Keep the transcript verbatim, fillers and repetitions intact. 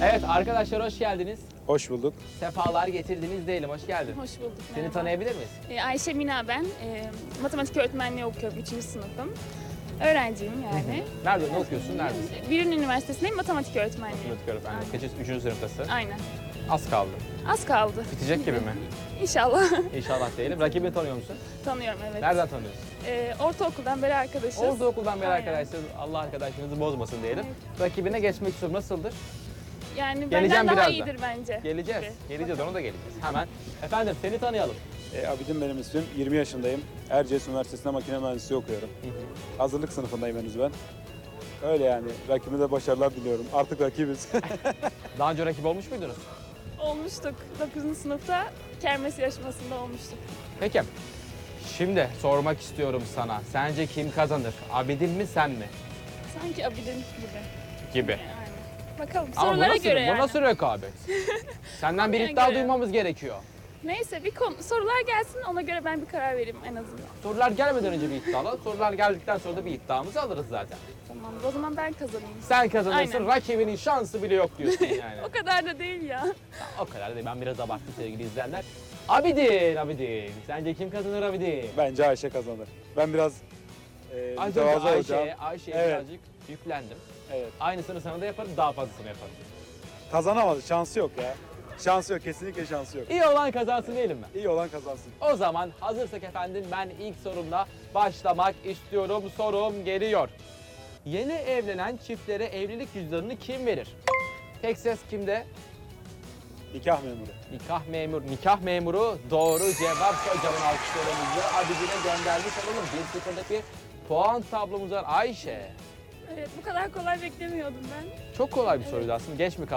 Evet arkadaşlar hoş geldiniz. Hoş bulduk. Sefalar getirdiniz diyelim. Hoş geldin. Hoş bulduk. Seni merhaba. tanıyabilir miyiz? Ee, Ayşe Mina ben. Ee, matematik öğretmenliği okuyorum. Üçüncü sınıfım. Öğrenciyim yani. Nerede? Ne okuyorsun? Neredesin? Birinin üniversitesindeyim. Matematik öğretmenliği. Matematik öğretmenliği. Kaçıncı? Üçüncü sınıftasın. Aynen. Az kaldı. Az kaldı. Bitecek gibi mi? İnşallah. İnşallah diyelim. Rakibini tanıyor musun? Tanıyorum evet. Nereden tanıyorsun? Ee, ortaokuldan beri arkadaşız. Ortaokuldan beri Aynen. arkadaşlar. Allah arkadaşlarınızı bozmasın diyelim. Rakibine geçmek istiyorum. Nasıldır? Yani Geleceğim benden daha birazdan. iyidir bence. Geleceğiz. Gibi. Geleceğiz. Ona da geleceğiz. Hemen. Efendim seni tanıyalım. E, Abidin benim ismim. yirmi yaşındayım. Erciyes Üniversitesi'nde makine mühendisliği okuyorum. Hazırlık sınıfındayım henüz ben. Öyle yani. Rakibime de başarılar diliyorum. Artık rakibiz. Daha önce rakip olmuş muydunuz? Olmuştuk. dokuzuncu sınıfta kermes yarışmasında olmuştuk. Peki. Şimdi sormak istiyorum sana. Sence kim kazanır? Abidin mi sen mi? Sanki Abidin gibi. Gibi. Yani. Bakalım Ama bu sorulara nasıl, göre bu yani. nasıl rekabet? Senden bir Konuya iddia göre. duymamız gerekiyor. Neyse bir konu, sorular gelsin ona göre ben bir karar vereyim en azından. Sorular gelmeden önce bir iddia alalım. Sorular geldikten sonra da bir iddiamızı alırız zaten. Tamam o zaman ben kazanayım. Sen kazanırsın, Aynen. rakibinin şansı bile yok diyorsun yani. O kadar da değil ya. O kadar değil, ben biraz abarttım sevgili izleyenler. Abidin, Abidin. Sence kim kazanır Abidin? Bence Ayşe kazanır. Ben biraz e, Az önce mütevazı olacağım. Ayşe'ye, Ayşe'ye Evet. birazcık yüklendim. Evet. Aynısını sana da yaparım, daha fazlasını yaparım. Kazanamadı. Şansı yok ya. Şansı yok. Kesinlikle şansı yok. İyi olan kazansın diyelim mi? İyi olan kazansın. O zaman hazırsak efendim ben ilk sorumla başlamak istiyorum. Sorum geliyor. Yeni evlenen çiftlere evlilik cüzdanını kim verir? Tek ses kimde? Nikah memuru. Nikah memuru. Nikah memuru doğru cevap. Kocaman alkışlarımızı Abidin'e göndermiş olalım. bir sıfırlık bir puan tablomuz var. Ayşe. Evet bu kadar kolay beklemiyordum ben. Çok kolay bir soruydu aslında. Geç mi kaldı?